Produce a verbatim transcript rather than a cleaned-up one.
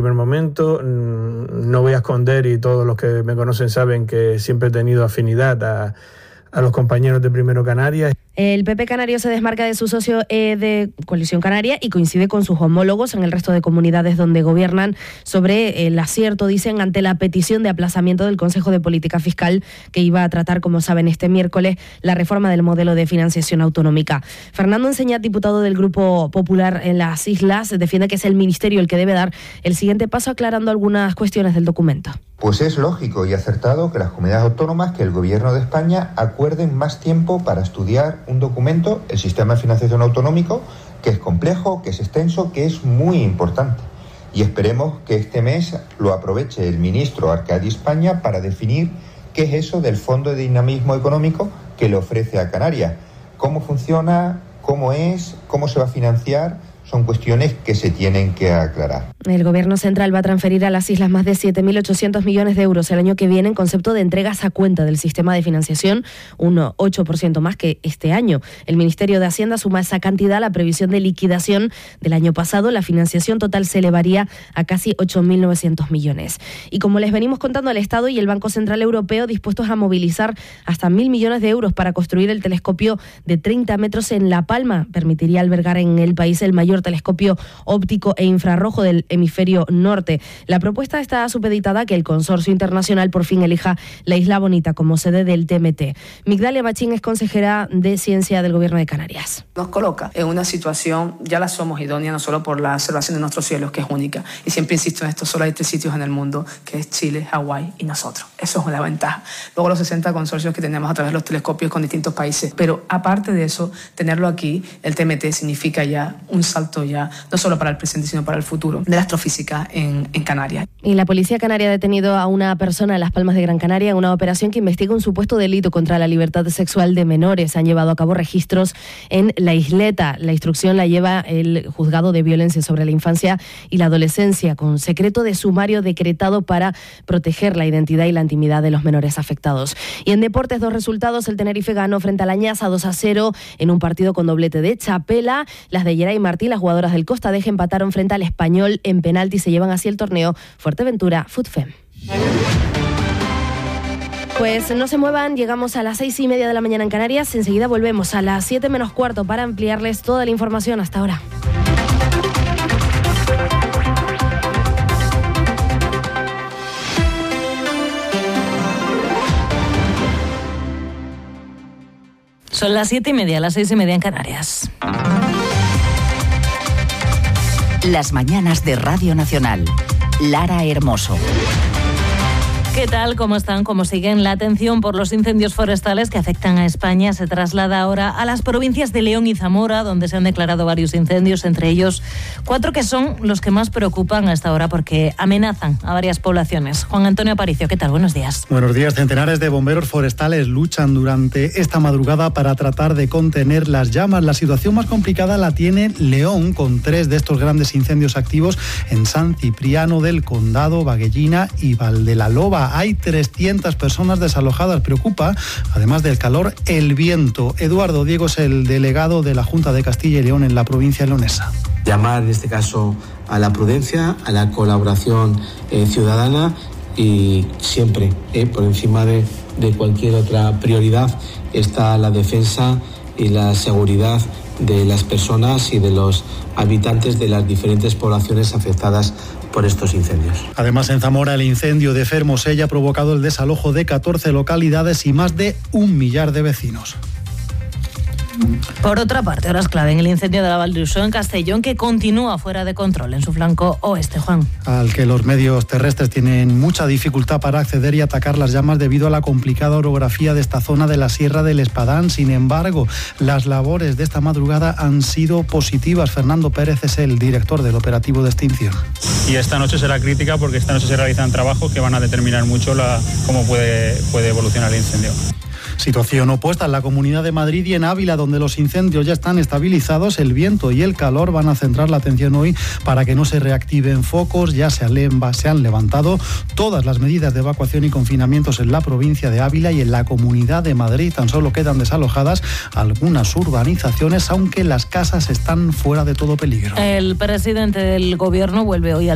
primer momento. No voy a esconder, y todos los que me conocen saben que siempre he tenido afinidad a, a los compañeros de Primero Canarias. El P P canario se desmarca de su socio eh, de Coalición Canaria y coincide con sus homólogos en el resto de comunidades donde gobiernan sobre el acierto, dicen, ante la petición de aplazamiento del Consejo de Política Fiscal que iba a tratar, como saben, este miércoles la reforma del modelo de financiación autonómica. Fernando Enseñat, diputado del Grupo Popular en las Islas, defiende que es el Ministerio el que debe dar el siguiente paso, aclarando algunas cuestiones del documento. Pues es lógico y acertado que las comunidades autónomas, que el Gobierno de España acuerden más tiempo para estudiar un documento, el sistema de financiación autonómico, que es complejo, que es extenso, que es muy importante. Y esperemos que este mes lo aproveche el ministro Arcadi España para definir qué es eso del Fondo de Dinamismo Económico que le ofrece a Canarias. Cómo funciona, cómo es, cómo se va a financiar. Son cuestiones que se tienen que aclarar. El Gobierno central va a transferir a las islas más de siete mil ochocientos millones de euros el año que viene en concepto de entregas a cuenta del sistema de financiación, un ocho por ciento más que este año. El Ministerio de Hacienda suma esa cantidad a la previsión de liquidación del año pasado. La financiación total se elevaría a casi ocho mil novecientos millones. Y como les venimos contando, el Estado y el Banco Central Europeo dispuestos a movilizar hasta mil millones de euros para construir el telescopio de treinta metros en La Palma. Permitiría albergar en el país el mayor telescopio óptico e infrarrojo del hemisferio norte. La propuesta está supeditada a que el consorcio internacional por fin elija la Isla Bonita como sede del T M T. Migdalia Machín es consejera de Ciencia del Gobierno de Canarias. Nos coloca en una situación, ya la somos idónea, no solo por la observación de nuestros cielos, que es única. Y siempre insisto en esto, solo hay tres sitios en el mundo, que es Chile, Hawái y nosotros. Eso es una ventaja. Luego los sesenta consorcios que tenemos a través de los telescopios con distintos países. Pero aparte de eso, tenerlo aquí, el T M T significa ya un salto ya, no solo para el presente, sino para el futuro, de la astrofísica en, en Canarias. Y la Policía Canaria ha detenido a una persona en Las Palmas de Gran Canaria en una operación que investiga un supuesto delito contra la libertad sexual de menores. Han llevado a cabo registros en la isleta. La instrucción la lleva el Juzgado de Violencia sobre la Infancia y la Adolescencia, con secreto de sumario decretado para proteger la identidad y la intimidad de los menores afectados. Y en deportes, dos resultados. El Tenerife ganó frente a la Ñasa dos a cero en un partido con doblete de Chapela. Las de Geray Martí, las jugadoras del Costa Deje, empataron frente al Español en penalti y se llevan así el torneo Fuerteventura FUTFEM. Pues no se muevan, llegamos a las seis y media de la mañana en Canarias. Enseguida volvemos a las siete menos cuarto para ampliarles toda la información hasta ahora. Son las siete y media, las seis y media en Canarias. Las mañanas de Radio Nacional. Lara Hermoso. ¿Qué tal? ¿Cómo están? ¿Cómo siguen? La atención por los incendios forestales que afectan a España se traslada ahora a las provincias de León y Zamora, donde se han declarado varios incendios, entre ellos cuatro que son los que más preocupan a esta hora porque amenazan a varias poblaciones. Juan Antonio Aparicio, ¿qué tal? Buenos días. Buenos días. Centenares de bomberos forestales luchan durante esta madrugada para tratar de contener las llamas. La situación más complicada la tiene León, con tres de estos grandes incendios activos en San Cipriano del Condado, Baguellina y Valdelaloba. Hay trescientas personas desalojadas. Preocupa, además del calor, el viento. Eduardo Diego es el delegado de la Junta de Castilla y León en la provincia leonesa. Llamar en este caso a la prudencia, a la colaboración eh, ciudadana y siempre, eh, por encima de, de cualquier otra prioridad, está la defensa y la seguridad de las personas y de los habitantes de las diferentes poblaciones afectadas por estos incendios. Además, en Zamora, el incendio de Fermosella ha provocado el desalojo de catorce localidades y más de un millar de vecinos. Por otra parte, horas clave en el incendio de la Val d'Uixó en Castellón, que continúa fuera de control en su flanco oeste, Juan. Al que los medios terrestres tienen mucha dificultad para acceder y atacar las llamas debido a la complicada orografía de esta zona de la Sierra del Espadán. Sin embargo, las labores de esta madrugada han sido positivas. Fernando Pérez es el director del operativo de extinción. Y esta noche será crítica porque esta noche se realizan trabajos que van a determinar mucho la, cómo puede, puede evolucionar el incendio. Situación opuesta en la Comunidad de Madrid y en Ávila, donde los incendios ya están estabilizados. El viento y el calor van a centrar la atención hoy para que no se reactiven focos. Ya se han, se han levantado todas las medidas de evacuación y confinamientos en la provincia de Ávila y en la Comunidad de Madrid. Tan solo quedan desalojadas algunas urbanizaciones, aunque las casas están fuera de todo peligro. El presidente del Gobierno vuelve hoy al